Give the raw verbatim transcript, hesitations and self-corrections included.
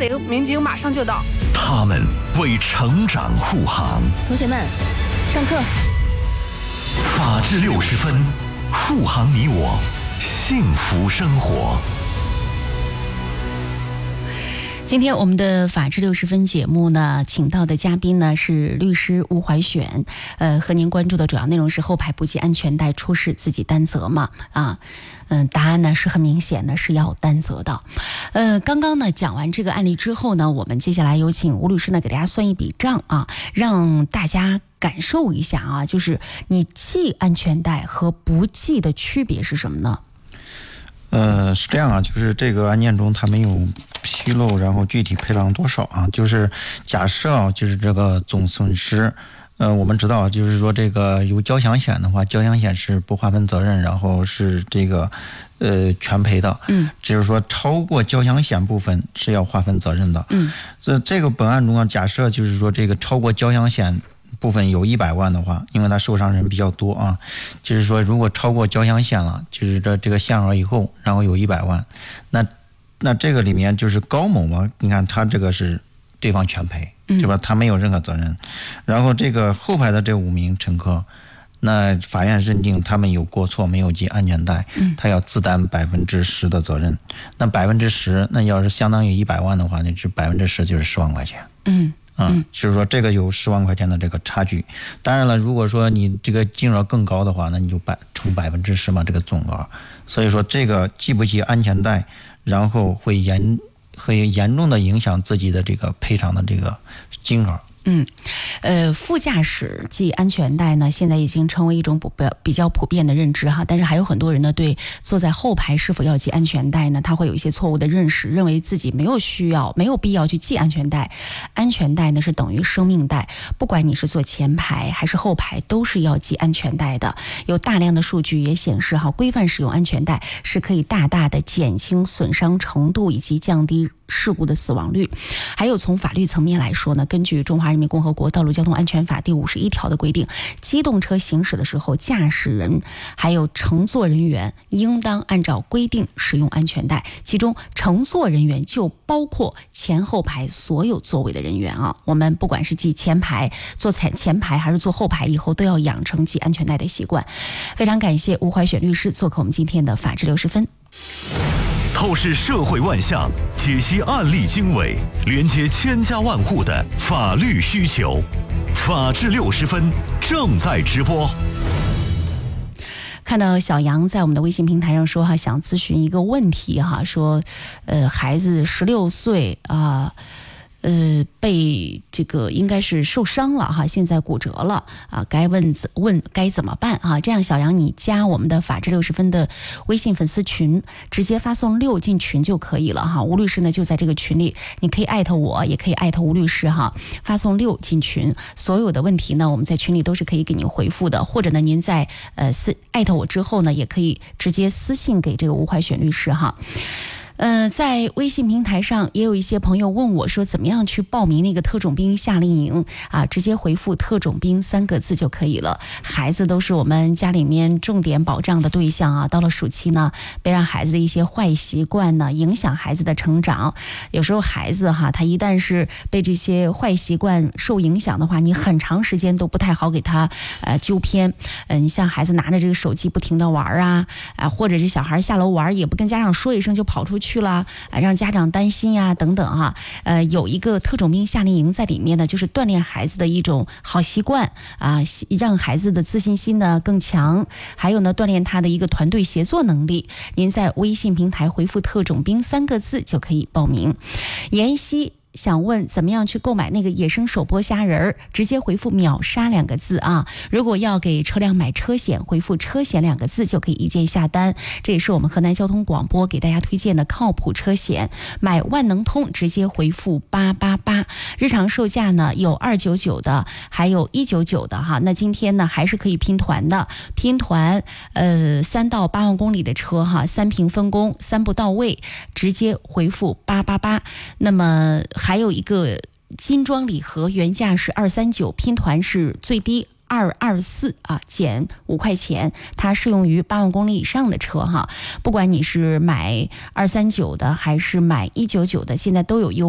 零，民警马上就到。 他们为成长护航。 同学们，上课。 法治六十分，护航你我幸福生活。 今天我们的法治六十分节目呢，请到的嘉宾呢是律师吴怀选，呃，和您关注的主要内容是后排不系安全带出事自己担责嘛？啊，嗯，答案呢是很明显的，是要担责的。呃，刚刚呢讲完这个案例之后呢，我们接下来有请吴律师呢给大家算一笔账啊，让大家感受一下啊，就是你系安全带和不系的区别是什么呢？ 呃，是这样啊，就是这个案件中它没有披露，然后具体赔偿多少啊？就是假设啊，就是这个总损失，呃，我们知道，就是说这个有交强险的话，交强险是不划分责任，然后是这个呃全赔的，嗯，就是说超过交强险部分是要划分责任的，嗯，这这个本案中啊，假设就是说这个超过交强险部分有一百万的话，因为他受伤人比较多啊，就是说如果超过交强险了，就是这这个限额以后，然后有一百万，那那这个里面就是高某嘛，你看他这个是对方全赔，对吧？他没有任何责任。然后这个后排的这五名乘客，那法院认定他们有过错，没有系安全带，他要自担百分之十的责任。那百分之十，那要是相当于一百万的话，那是百分之十就是十万块钱。嗯。嗯，就是说这个有十万块钱的这个差距。当然了，如果说你这个金额更高的话，那你就百乘百分之十嘛，这个总额。所以说这个系不系安全带，然后会严会严重的影响自己的这个赔偿的这个金额。 嗯，呃，副驾驶系安全带呢，现在已经成为一种普比较普遍的认知哈。但是还有很多人呢，对坐在后排是否要系安全带呢，他会有一些错误的认识，认为自己没有需要、没有必要去系安全带。安全带呢是等于生命带，不管你是坐前排还是后排，都是要系安全带的。有大量的数据也显示哈，规范使用安全带是可以大大的减轻损伤程度以及降低事故的死亡率。还有从法律层面来说呢，根据中华人民共和国道路交通安全法第五十一条的规定，机动车行驶的时候，驾驶人还有乘坐人员应当按照规定使用安全带，其中乘坐人员就包括前后排所有座位的人员啊。我们不管是系前排、坐前前排还是坐后排，以后都要养成系安全带的习惯。非常感谢吴怀选律师做客我们今天的法治六十分。 透视社会万象，解析案例经纬，连接千家万户的法律需求。法治六十分正在直播。 看到小杨在我们的微信平台上说哈，想咨询一个问题哈，说呃孩子十六岁啊。呃，被这个应该是受伤了哈，现在骨折了啊，该问问该怎么办啊？这样，小杨你加我们的法治六十分的微信粉丝群，直接发送六进群就可以了哈。吴律师呢就在这个群里，你可以艾特我，也可以艾特吴律师哈，发送六进群，所有的问题呢，我们在群里都是可以给您回复的，或者呢，您在呃私艾特我之后呢，也可以直接私信给这个吴怀选律师哈。呃，在微信平台上也有一些朋友问我说，怎么样去报名那个特种兵夏令营啊？直接回复特种兵三个字就可以了。孩子都是我们家里面重点保障的对象啊。到了暑期呢，别让孩子的一些坏习惯呢影响孩子的成长。有时候孩子哈，他一旦是被这些坏习惯受影响的话，你很长时间都不太好给他呃纠偏。嗯、呃，像孩子拿着这个手机不停的玩啊，啊、呃，或者是小孩下楼玩也不跟家长说一声就跑出去。去了，让家长担心呀、啊，等等哈、啊，呃，有一个特种兵夏令营在里面呢，就是锻炼孩子的一种好习惯啊，让孩子的自信心呢更强，还有呢，锻炼他的一个团队协作能力。您在微信平台回复“特种兵”三个字就可以报名。妍希想问怎么样去购买那个野生手剥虾仁儿，直接回复秒杀两个字啊。如果要给车辆买车险，回复车险两个字就可以一键下单。这也是我们河南交通广播给大家推荐的靠谱车险。买万能通直接回复八八八，日常售价呢有二九九的，还有一九九的哈。那今天呢还是可以拼团的，拼团呃三到八万公里的车哈，三平分工，三步到位，直接回复八八八。那么还有一个精装礼盒，原价是二三九，拼团是最低二二四啊，减五块钱，它适用于八万公里以上的车哈。不管你是买二三九的还是买一九九的，现在都有优惠。